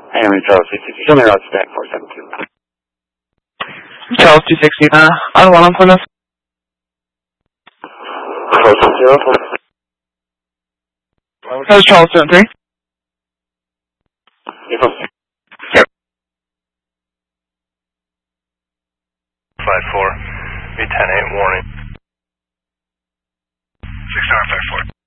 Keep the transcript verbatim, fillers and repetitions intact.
Henry Charles two sixty, show me route stack four seven two. Charles two sixty, uh, on one on Plymouth. Charles two zero. That was Charles two and three. April. Yep. five four, eight ten eight, warning. six nine five four.